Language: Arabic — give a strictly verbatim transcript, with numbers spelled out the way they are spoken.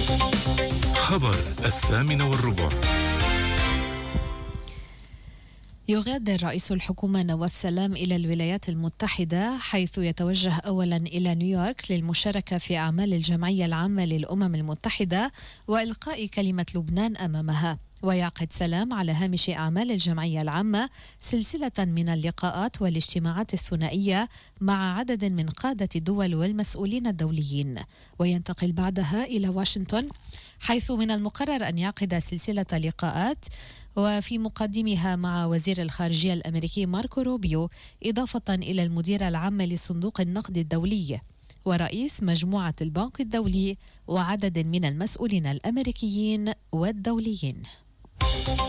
خبر الثامنة والربع. يغادر رئيس الحكومة نواف سلام إلى الولايات المتحدة، حيث يتوجه أولا إلى نيويورك للمشاركة في أعمال الجمعية العامة للأمم المتحدة وإلقاء كلمة لبنان أمامها. ويعقد سلام على هامش أعمال الجمعية العامة سلسلة من اللقاءات والاجتماعات الثنائية مع عدد من قادة الدول والمسؤولين الدوليين، وينتقل بعدها إلى واشنطن، حيث من المقرر أن يعقد سلسلة لقاءات وفي مقدمها مع وزير الخارجية الأمريكي ماركو روبيو، إضافة إلى المدير العام لصندوق النقد الدولي ورئيس مجموعة البنك الدولي وعدد من المسؤولين الأمريكيين والدوليين.